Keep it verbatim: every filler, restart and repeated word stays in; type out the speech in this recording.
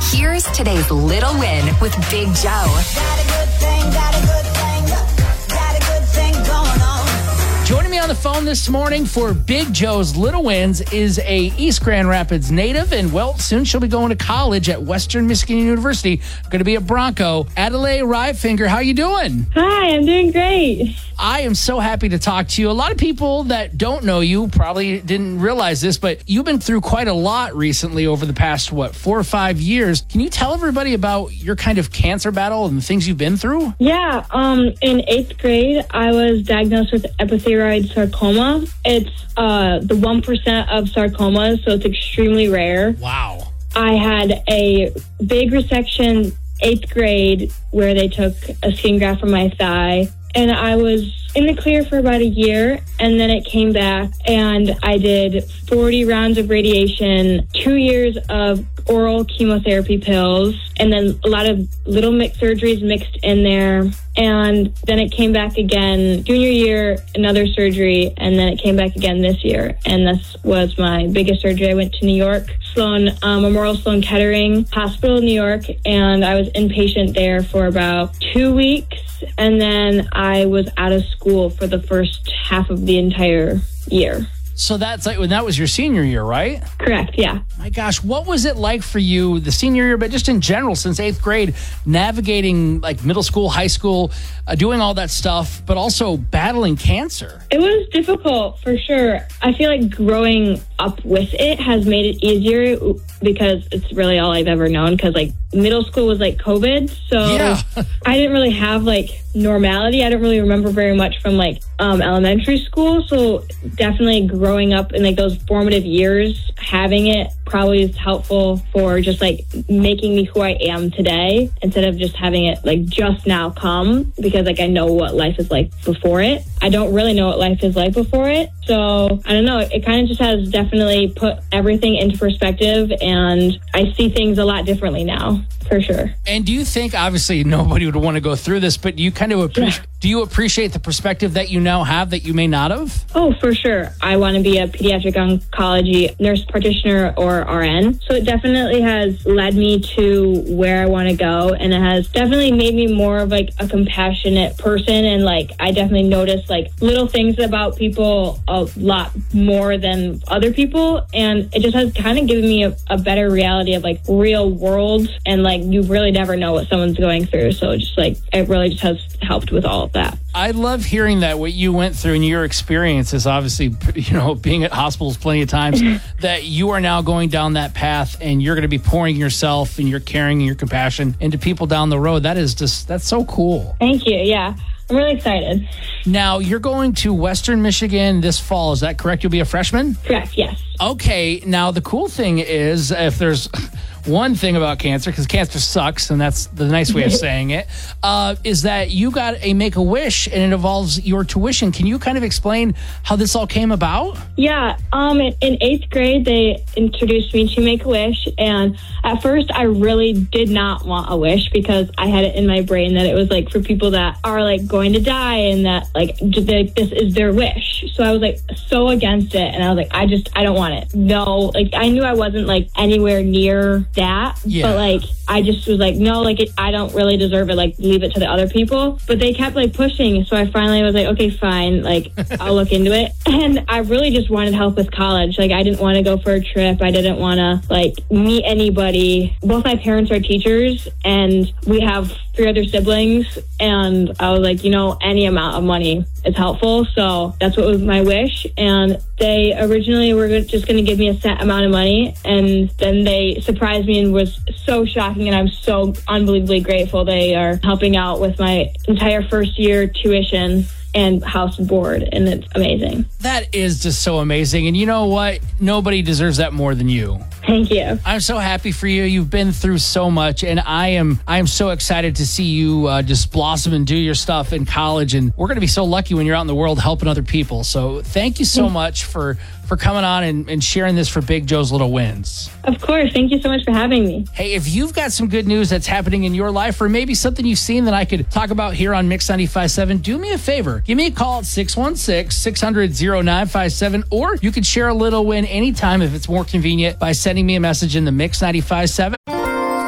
Here's today's little win with Big Joe. Got a good thing, got a good thing, got a good thing going on. Joining me on the phone this morning for Big Joe's Little Wins is a East Grand Rapids native, and well, soon she'll be going to college at Western Michigan University. Going to be a Bronco. Adelaide Ryfinger, how you doing? Hi, I'm doing great. I am so happy to talk to you. A lot of people that don't know you probably didn't realize this, but you've been through quite a lot recently over the past, what, four or five years. Can you tell everybody about your kind of cancer battle and the things you've been through? Yeah, um, in eighth grade, I was diagnosed with epithelioid sarcoma. It's uh, the one percent of sarcomas, so it's extremely rare. Wow. I had a big resection eighth grade where they took a skin graft from my thigh. And I was in the clear for about a year, and then it came back, and I did forty rounds of radiation, two years of oral chemotherapy pills, and then a lot of little mixed surgeries mixed in there. And then it came back again junior year, another surgery, and then it came back again this year. And this was my biggest surgery. I went to New York, Sloan um, Memorial Sloan Kettering Hospital in New York, and I was inpatient there for about two weeks. And then I was out of school for the first half of the entire year. So that's like when that was your senior year, right? Correct, yeah. My gosh, what was it like for you the senior year, but just in general since eighth grade, navigating like middle school, high school, uh, doing all that stuff, but also battling cancer? It was difficult for sure. I feel like growing up with it has made it easier because it's really all I've ever known, because like middle school was like COVID, so yeah. I didn't really have like normality. I don't really remember very much from like um, elementary school, so definitely growing up in like those formative years, having it probably is helpful for just like making me who I am today instead of just having it like just now come, because like I know what life is like before it. I don't really know what life is like before it. So I don't know. It kind of just has definitely put everything into perspective, and I see things a lot differently now, for sure. And do you think, obviously nobody would want to go through this, but do you kind of appreciate, yeah. do you appreciate the perspective that you now have that you may not have? Oh, for sure. I want to be a pediatric oncology nurse practitioner or R N. So it definitely has led me to where I want to go, and it has definitely made me more of like a compassionate person. And like I definitely notice like little things about people a lot more than other people, and it just has kind of given me a, a better reality of like real world, and like you really never know what someone's going through. So just like it really just has helped with all of that. I love hearing that, what you went through and your experiences, obviously, you know, being at hospitals plenty of times, that you are now going down that path and you're going to be pouring yourself and your caring and your compassion into people down the road. That is just, that's so cool. Thank you. Yeah. I'm really excited. Now, you're going to Western Michigan this fall. Is that correct? You'll be a freshman? Correct, yes. Okay. Now, the cool thing is, if there's one thing about cancer, because cancer sucks, and that's the nice way of saying it, uh, is that you got a Make-A-Wish, and it involves your tuition. Can you kind of explain how this all came about? Yeah. Um, in, in eighth grade, they introduced me to Make-A-Wish, and at first, I really did not want a wish because I had it in my brain that it was like for people that are like going to die, and that like j- this is their wish. So I was like so against it, and I was like, I just I don't want it. No, like I knew I wasn't like anywhere near that, yeah. But like I just was like, no, like it, I don't really deserve it, like leave it to the other people. But they kept like pushing, so I finally was like, okay, fine, like I'll look into it. And I really just wanted help with college. Like I didn't want to go for a trip, I didn't want to like meet anybody. Both my parents are teachers, and we have three other siblings, and I was like, you know, any amount of money is helpful. So that's what was my wish. And they originally were just going to give me a set amount of money, and then they surprised me and was so shocking, and I'm so unbelievably grateful. They are helping out with my entire first year tuition and house and board, and it's amazing. That is just so amazing. And you know what? Nobody deserves that more than you. Thank you. I'm so happy for you. You've been through so much, and I am I am so excited to see you uh, just blossom and do your stuff in college. And we're going to be so lucky when you're out in the world helping other people. So thank you so much for for coming on and, and sharing this for Big Joe's Little Wins. Of course. Thank you so much for having me. Hey, if you've got some good news that's happening in your life, or maybe something you've seen that I could talk about here on Mix ninety-five point seven, do me a favor. Give me a call at six one six, six hundred, oh nine five seven, or you can share a little win anytime if it's more convenient by sending me a message in the Mix ninety-five point seven.